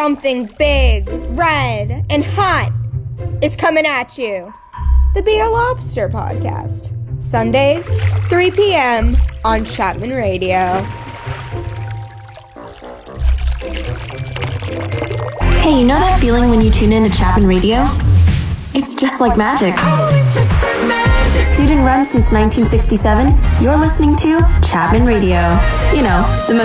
something big, red, and hot is coming at you. The Be a Lobster podcast. Sundays, 3 p.m. on Chapman Radio. Hey, you know that feeling when you tune in to Chapman Radio? It's just like magic. Student run since 1967, you're listening to Chapman Radio. You know, the most